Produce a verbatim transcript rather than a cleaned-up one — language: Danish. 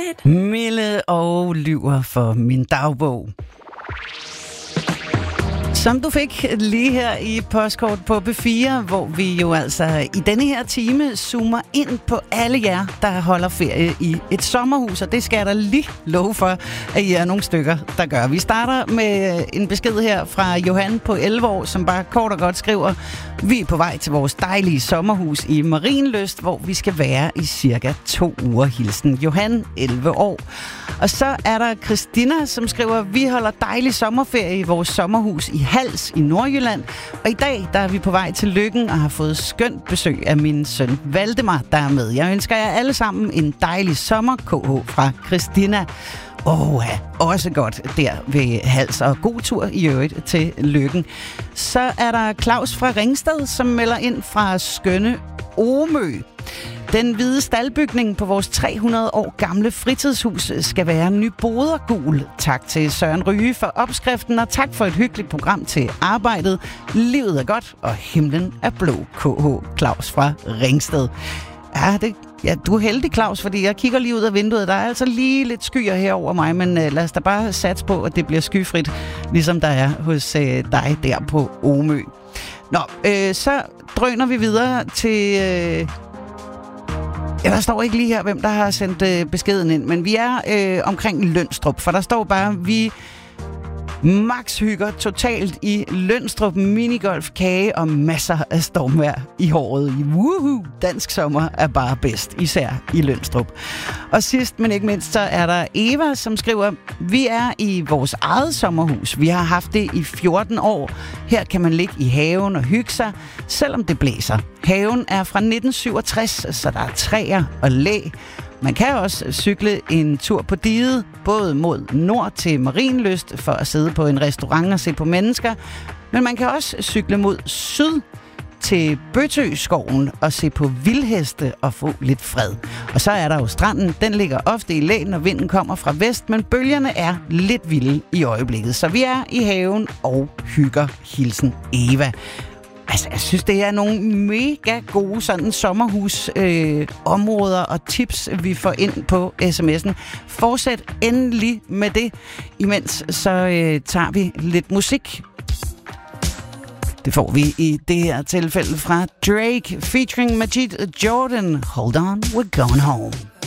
Mille og lyver for min dagbog. Som du fik lige her i postkort på B fire, hvor vi jo altså i denne her time zoomer ind på alle jer, der holder ferie i et sommerhus, og det skal jeg da lige love for, at I er nogle stykker, der gør. Vi starter med en besked her fra Johan på elleve år, som bare kort og godt skriver: vi er på vej til vores dejlige sommerhus i Marienlyst, hvor vi skal være i cirka to uger. Hilsen Johan, elleve år. Og så er der Christina, som skriver: vi holder dejlig sommerferie i vores sommerhus i Hals i Nordjylland, og i dag der er vi på vej til Løkken og har fået skønt besøg af min søn Valdemar, der er med. Jeg ønsker jer alle sammen en dejlig sommer. K H fra Christina. Åh, oh, ja, også godt der ved Hals, og god tur i øvrigt til Løkken. Så er der Claus fra Ringsted, som melder ind fra skønne Omø. Den hvide staldbygning på vores tre hundrede år gamle fritidshus skal være nybodergul. Tak til Søren Ryge for opskriften, og tak for et hyggeligt program til arbejdet. Livet er godt, og himlen er blå. K H Claus fra Ringsted. Ja, det, ja, du er heldig, Claus, fordi jeg kigger lige ud af vinduet. Der er altså lige lidt skyer her over mig, men uh, lad os da bare satse på, at det bliver skyfrit, ligesom der er hos uh, dig der på Omø. Nå, øh, så drøner vi videre til... Øh Ja, der står ikke lige her, hvem der har sendt øh, beskeden ind, men vi er øh, omkring Lønstrup, for der står bare, vi max hygger totalt i Lønstrup, minigolf, kage og masser af stormvejr i håret. Woohoo! Dansk sommer er bare bedst, især i Lønstrup. Og sidst, men ikke mindst, så er der Eva, som skriver: vi er i vores eget sommerhus. Vi har haft det i fjorten år. Her kan man ligge i haven og hygge sig, selvom det blæser. Haven er fra nitten syvogtres, så der er træer og læ. Man kan også cykle en tur på diget, både mod nord til Marienlyst for at sidde på en restaurant og se på mennesker, men man kan også cykle mod syd til Bøtøskoven og se på vildheste og få lidt fred. Og så er der jo stranden. Den ligger ofte i læ, når vinden kommer fra vest, men bølgerne er lidt vilde i øjeblikket. Så vi er i haven og hygger. Hilsen Eva. Altså, jeg synes, det er nogle mega gode sådan sommerhusområder øh, og tips, vi får ind på sms'en. Fortsæt endelig med det. Imens så øh, tager vi lidt musik. Det får vi i det her tilfælde fra Drake featuring Majid Jordan. Hold on, we're going home.